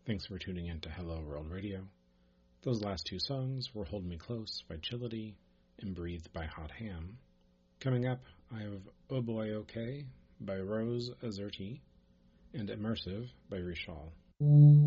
Thanks for tuning in to Hello World Radio. Those last two songs were Hold Me Close by Chility and Breathe by Hot Ham. Coming up, I have Oh Boy Okay by Rose Azerti and Immersive by Rishal.